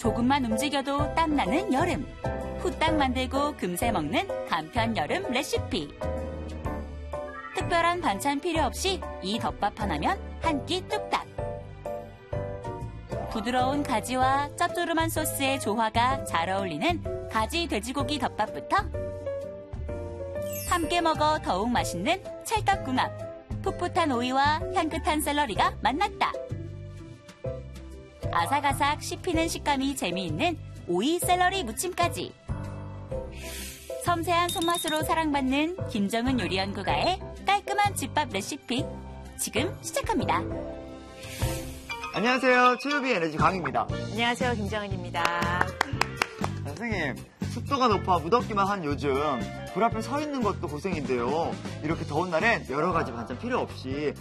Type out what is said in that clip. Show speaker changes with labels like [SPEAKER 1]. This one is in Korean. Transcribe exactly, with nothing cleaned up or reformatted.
[SPEAKER 1] 조금만 움직여도 땀나는 여름. 후딱 만들고 금세 먹는 간편 여름 레시피. 특별한 반찬 필요 없이 이 덮밥 하나면 한 끼 뚝딱. 부드러운 가지와 짭조름한 소스의 조화가 잘 어울리는 가지 돼지고기 덮밥부터 함께 먹어 더욱 맛있는 찰떡궁합. 풋풋한 오이와 향긋한 샐러리가 만났다. 아삭아삭 씹히는 식감이 재미있는 오이 샐러리 무침까지. 섬세한 손맛으로 사랑받는 김정은 요리연구가의 깔끔한 집밥 레시피 지금 시작합니다.
[SPEAKER 2] 안녕하세요. 최유비 에너지 강입니다.
[SPEAKER 3] 안녕하세요. 김정은입니다.
[SPEAKER 2] 선생님, 습도가 높아 무덥기만 한 요즘 불 앞에 서 있는 것도 고생인데요. 이렇게 더운 날엔 여러 가지 반찬 필요 없이